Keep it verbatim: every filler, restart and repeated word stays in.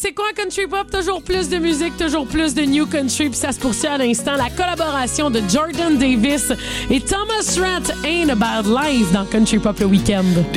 c'est quoi Country Pop? Toujours plus de musique, toujours plus de New Country. Puis ça se poursuit à l'instant. La collaboration de Jordan Davis et Thomas Rhett, Ain't a Bad Life dans Country Pop le week-end.